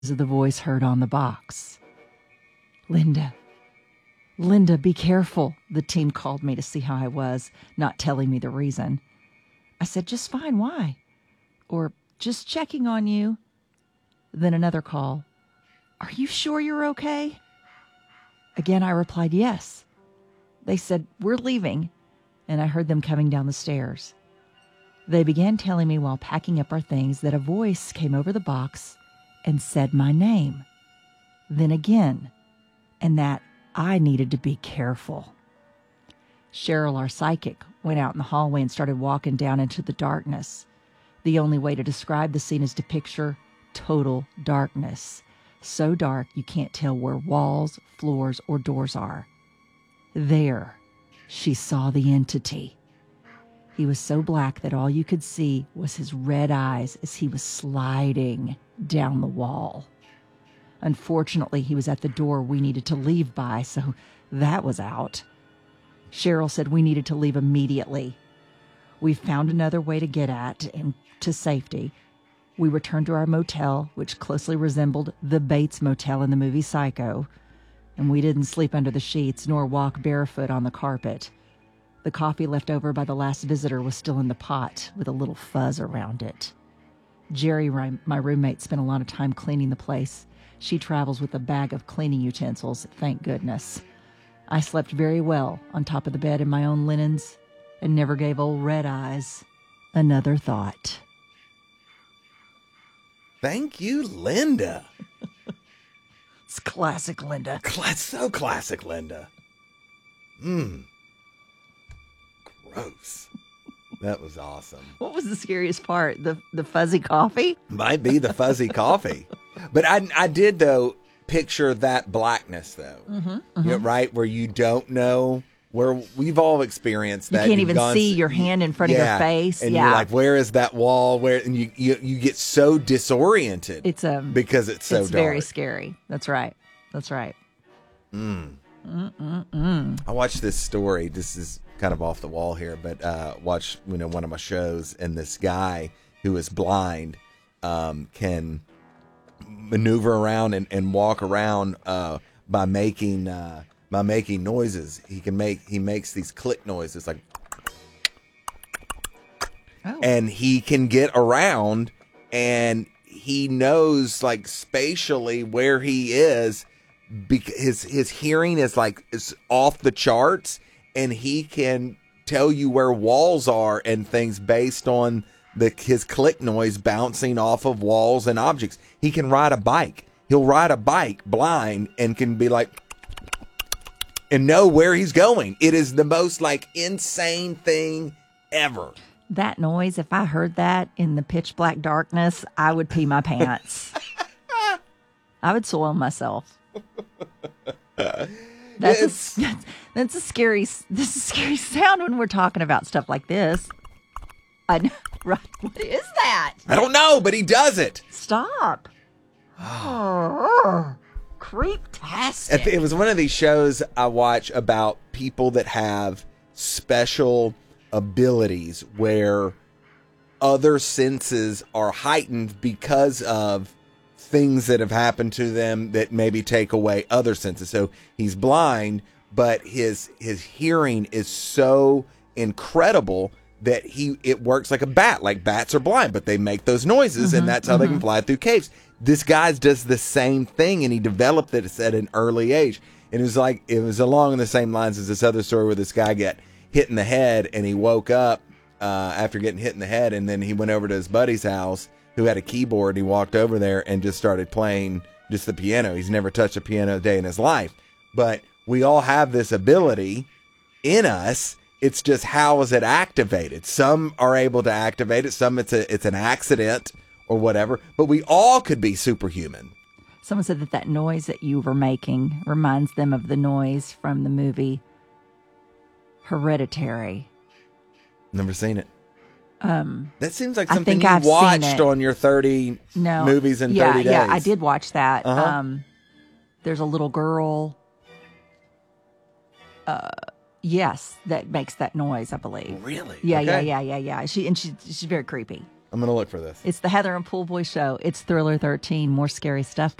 of the voice heard on the box. Linda, Linda, be careful. The team called me to see how I was, not telling me the reason. I said, just fine, why? Or, just checking on you. Then another call. Are you sure you're okay? Again, I replied, yes. They said, we're leaving, and I heard them coming down the stairs. They began telling me while packing up our things that a voice came over the box and said my name. Then again, and that I needed to be careful. Cheryl, our psychic, went out in the hallway and started walking down into the darkness. The only way to describe the scene is to picture total darkness. So dark you can't tell where walls, floors, or doors are. There, she saw the entity. He was so black that all you could see was his red eyes as he was sliding down the wall. Unfortunately, he was at the door we needed to leave by, so that was out. Cheryl said we needed to leave immediately. We found another way to get at and to safety. We returned to our motel, which closely resembled the Bates Motel in the movie Psycho, and we didn't sleep under the sheets nor walk barefoot on the carpet. The coffee left over by the last visitor was still in the pot with a little fuzz around it. Jerry, my roommate, spent a lot of time cleaning the place. She travels with a bag of cleaning utensils, thank goodness. I slept very well on top of the bed in my own linens and never gave old Red Eyes another thought. Thank you, Linda. It's classic Linda. So classic Linda. Gross. That was awesome. What was the scariest part? The fuzzy coffee? Might be the fuzzy coffee. But I did, though, picture that blackness, though. You know, right? Where you don't know, where we've all experienced that. You can't even see your hand in front of your face. And you're like, where is that wall? Where? And you get so disoriented. It's because it's so dark. Very scary. That's right. I watched this story. This is kind of off the wall here, but watch one of my shows, and this guy who is blind can maneuver around and walk around by making noises. He makes these click noises like, and he can get around, and he knows like spatially where he is because his hearing is off the charts. And he can tell you where walls are and things based on his click noise bouncing off of walls and objects. He can ride a bike. He'll ride a bike blind and can be like, and know where he's going. It is the most insane thing ever. That noise, if I heard that in the pitch black darkness, I would pee my pants. I would soil myself. That's a scary sound when we're talking about stuff like this. I know, right? What is that? I don't know, but he does it. Stop. Creep-tastic. It was one of these shows I watch about people that have special abilities where other senses are heightened because of things that have happened to them that maybe take away other senses. So he's blind, but his hearing is so incredible that it works like a bat. Like bats are blind, but they make those noises, and that's how they can fly through caves. This guy does the same thing, and he developed it at an early age. And it was along the same lines as this other story where this guy got hit in the head, and he woke up after getting hit in the head, and then he went over to his buddy's house who had a keyboard. He walked over there and just started playing just the piano. He's never touched a piano a day in his life. But we all have this ability in us. It's just how is it activated? Some are able to activate it. Some it's an accident or whatever. But we all could be superhuman. Someone said that noise that you were making reminds them of the noise from the movie Hereditary. Never seen it. That seems like something you I've watched on your 30 movies in 30 days. Yeah, I did watch that. There's a little girl, yes, that makes that noise, I believe. Really? Yeah, Okay. yeah. She's very creepy. I'm going to look for this. It's the Heather and Pool Boy Show. It's Thriller 13. More scary stuff